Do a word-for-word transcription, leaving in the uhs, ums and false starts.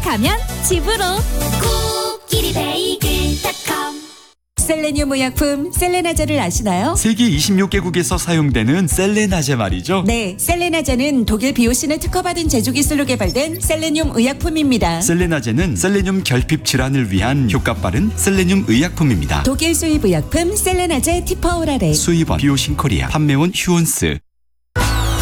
가면 집으로. 코끼리 베이글 닷컴. 셀레늄 의약품 셀레나제를 아시나요? 세계 이십육 개국에서 사용되는 셀레나제 말이죠. 네, 셀레나제는 독일 비오신을 특허받은 제조 기술로 개발된 셀레늄 의약품입니다. 셀레나제는 셀레늄 결핍 질환을 위한 효과 빠른 셀레늄 의약품입니다. 독일 수입 의약품 셀레나제 티퍼오라레. 수입원 비오신 코리아, 판매원 휴온스.